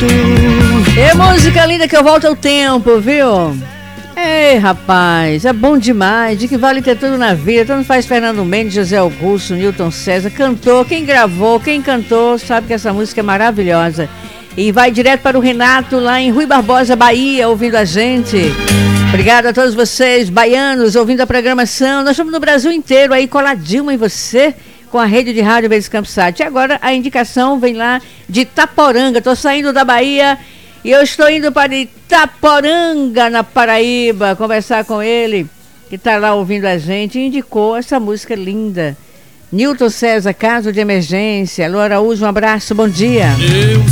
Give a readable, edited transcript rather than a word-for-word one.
É música linda que eu volto ao tempo, viu? Ei, rapaz, é bom demais. De que vale ter tudo na vida. Tanto faz Fernando Mendes, José Augusto, Newton César. Cantou, quem gravou, quem cantou, sabe que essa música é maravilhosa. E vai direto para o Renato, lá em Rui Barbosa, Bahia, ouvindo a gente. Obrigado a todos vocês, baianos, ouvindo a programação. Nós estamos no Brasil inteiro aí, coladinho em você, com a rede de rádio Verdes Campos Sat. E agora a indicação vem lá de Itaporanga. Estou saindo da Bahia e eu estou indo para Itaporanga, na Paraíba, conversar com ele, que está lá ouvindo a gente, e indicou essa música linda. Newton César, Caso de Emergência. Alô, Araújo, um abraço, bom dia.